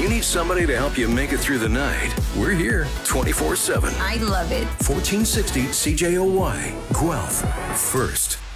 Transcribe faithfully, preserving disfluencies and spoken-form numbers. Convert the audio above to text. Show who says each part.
Speaker 1: you need somebody to help you make it through the night, we're here twenty-four seven.
Speaker 2: I love it.
Speaker 1: fourteen sixty C J O Y, Guelph, first.